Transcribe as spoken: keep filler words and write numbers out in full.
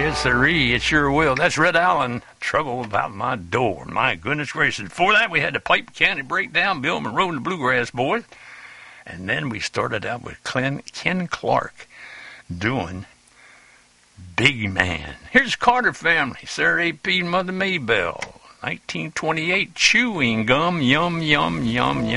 Yes, sirree, it sure will. That's Red Allen, Trouble About My Door. My goodness gracious. Before that, we had the Pipe County Breakdown, Bill Monroe and the Bluegrass Boys. And then we started out with Ken, Ken Clark doing Big Man. Here's Carter Family, Sarah A P and Mother Maybelle. nineteen twenty-eight, Chewing Gum, Yum, Yum, Yum, Yum.